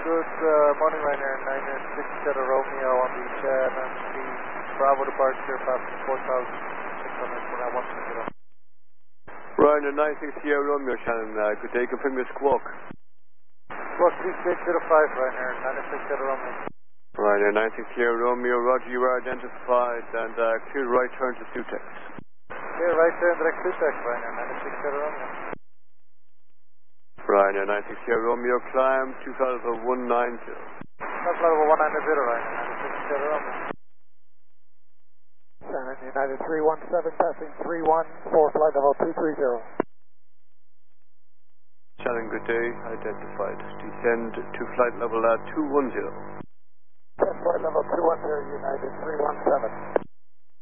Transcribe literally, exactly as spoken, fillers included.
Good uh, morning, Ryanair nine nine six Delta Romeo on the Shannon C Bravo departure, passing four thousand six hundred for now one two zero. Ryanair nine six Sierra Romeo, Shannon, uh, good day, confirm your squawk. Squawk three six zero five, Ryanair nine nine six Delta Romeo. Ryanair nine six Sierra Romeo, roger, you are identified and uh, clear right turn to Sutex. Clear right turn direct Sutex, Ryanair nine nine six Delta Romeo. Ryanair nine six Sierra Romeo, climb two flight level one nine zero. Flight level one nine zero, Ryanair nine nine six Delta Romeo. Shannon United three one seven, passing three one four, flight level two three zero. Shannon, good day, identified. Descend to flight level uh, two one zero. Test flight level two one zero, United three one seven.